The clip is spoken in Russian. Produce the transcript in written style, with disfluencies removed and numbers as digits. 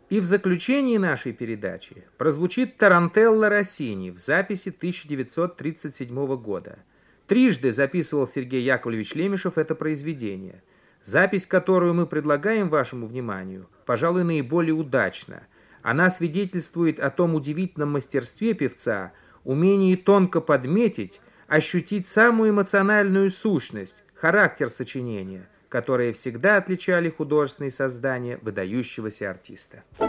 И в заключении нашей передачи прозвучит тарантелла Россини в записи 1937 года. Трижды записывал Сергей Яковлевич Лемешев это произведение. Запись, которую мы предлагаем вашему вниманию, пожалуй, наиболее удачна. Она свидетельствует о том удивительном мастерстве певца, умении тонко подметить, ощутить самую эмоциональную сущность, характер сочинения, которые всегда отличали художественные создания выдающегося артиста.